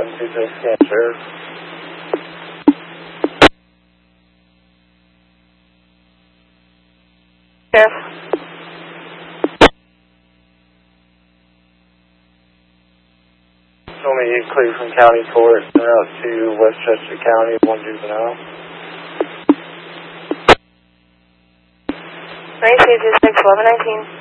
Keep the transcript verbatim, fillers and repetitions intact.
seven two six, Cancer. Sheriff. Show me you clear from County Court and out to Westchester County, one juvenile. nine two two six, eleven nineteen.